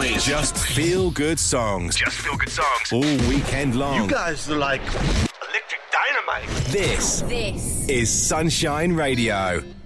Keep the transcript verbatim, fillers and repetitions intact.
Knowledge. Just feel good songs. Just feel good songs. All weekend long. You guys are like electric dynamite. This, This is Sunshine Radio.